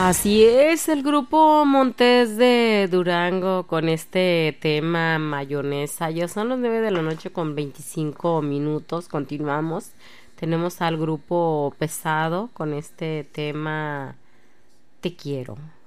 Así es, el grupo Montes de Durango con este tema mayonesa. Ya son las 9 de la noche con 25 minutos. Continuamos. Tenemos al grupo Pesado con este tema Te quiero.